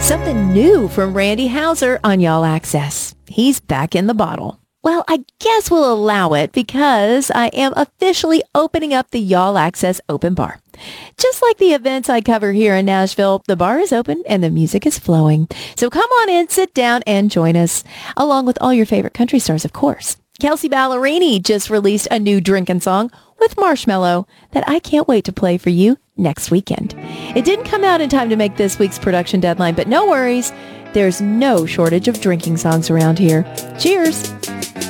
Something new from Randy Houser on Y'all Access. He's back in the bottle. Well, I guess we'll allow it because I am officially opening up the Y'all Access Open Bar. Just like the events I cover here in Nashville, the bar is open and the music is flowing. So come on in, sit down, and join us, along with all your favorite country stars, of course. Kelsea Ballerini just released a new drinking song with Marshmello that I can't wait to play for you next weekend. It didn't come out in time to make this week's production deadline, but no worries. There's no shortage of drinking songs around here. Cheers!